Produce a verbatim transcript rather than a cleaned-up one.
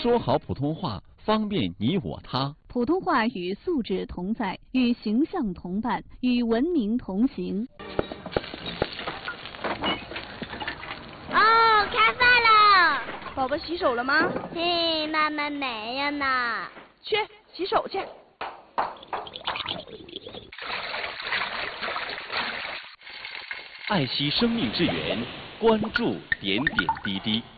说好普通话，方便你我他。 普通话与素质同在，与形象同伴，与文明同行。 哦，开饭了！ 宝宝洗手了吗？ 嘿，妈妈没有呢。 去洗手去。 爱惜生命之源，关注点点滴滴。